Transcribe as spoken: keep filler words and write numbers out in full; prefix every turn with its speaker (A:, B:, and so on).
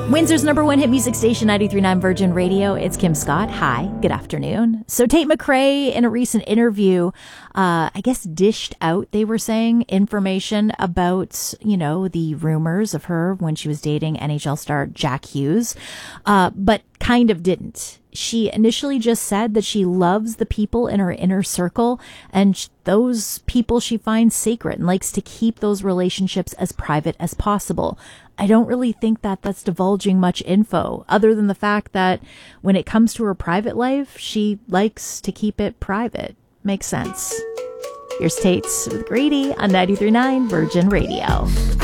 A: Windsor's number one hit music station, ninety-three point nine Virgin Radio. It's Kim Scott. Hi, good afternoon. So Tate McRae, in a recent interview, uh, I guess dished out, they were saying, information about, you know, the rumors of her when she was dating N H L star Jack Hughes, uh, but kind of didn't. She initially just said that she loves the people in her inner circle, and sh- those people she finds sacred and likes to keep those relationships as private as possible. I don't really think that that's divulging much info, other than the fact that when it comes to her private life, she likes to keep it private. Makes sense. Here's Tate's with Grady on ninety-three point nine Virgin Radio.